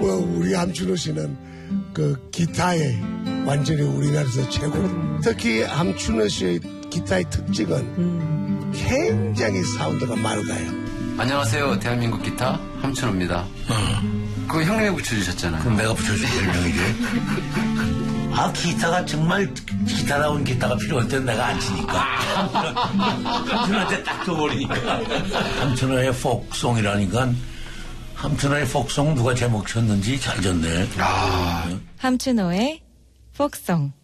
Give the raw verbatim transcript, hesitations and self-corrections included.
뭐 우리 함춘호 씨는 그 기타에 완전히 우리나라에서 최고. 특히 함춘호 씨의 기타의 특징은 음. 굉장히 사운드가 맑아요. 안녕하세요. 대한민국 기타 함춘호입니다. 어. 그거 형님이 붙여주셨잖아요. 그럼 내가 붙여줄 별명이지. 아, 기타가 정말 기타다운 기타가 필요할 땐 내가 안 치니까. 함춘호한테 딱 줘버리니까. 함춘호의 폭송이라니까. 함춘호의 폭송 누가 제목 쳤는지 잘 졌네. 아. 함춘호의 폭송.